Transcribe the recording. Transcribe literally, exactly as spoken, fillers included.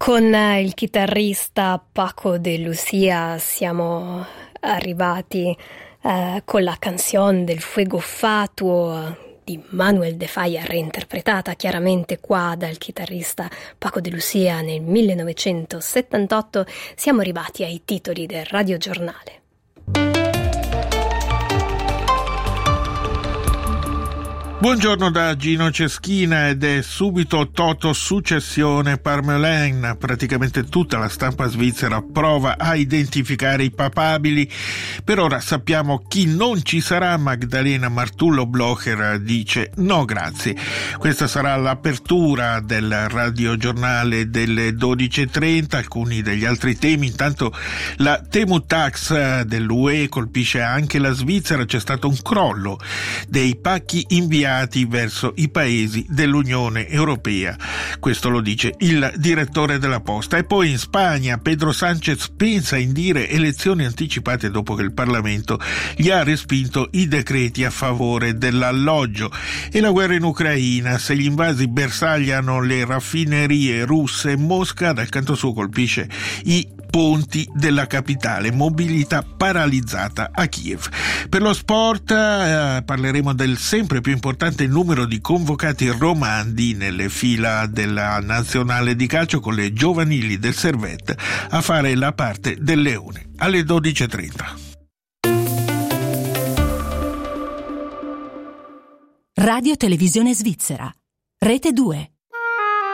Con il chitarrista Paco de Lucía siamo arrivati eh, con la canzone del Fuego Fatuo di Manuel de Falla, reinterpretata chiaramente qua dal chitarrista Paco de Lucía nel millenovecentosettantotto. Siamo arrivati ai titoli del radiogiornale. Buongiorno da Gino Ceschina ed è subito Toto Successione Parmelin. Praticamente tutta la stampa svizzera prova a identificare i papabili. Per ora sappiamo chi non ci sarà. Magdalena Martullo Blocher dice no grazie. Questa sarà l'apertura del radiogiornale delle dodici e trenta. Alcuni degli altri temi: intanto la Temu Tax dell'U E colpisce anche la Svizzera. C'è stato un crollo dei pacchi inviati verso i paesi dell'Unione Europea. Questo lo dice il direttore della Posta. E poi in Spagna Pedro Sánchez pensa a indire elezioni anticipate dopo che il Parlamento gli ha respinto i decreti a favore dell'alloggio. E la guerra in Ucraina: se gli invasi bersagliano le raffinerie russe, Mosca dal canto suo colpisce i ponti della capitale, mobilità paralizzata a Kiev. Per lo sport eh, parleremo del sempre più importante numero di convocati romandi nelle fila della nazionale di calcio, con le giovanili del Servette a fare la parte del leone. Alle dodici e trenta. Radio Televisione Svizzera, Rete due.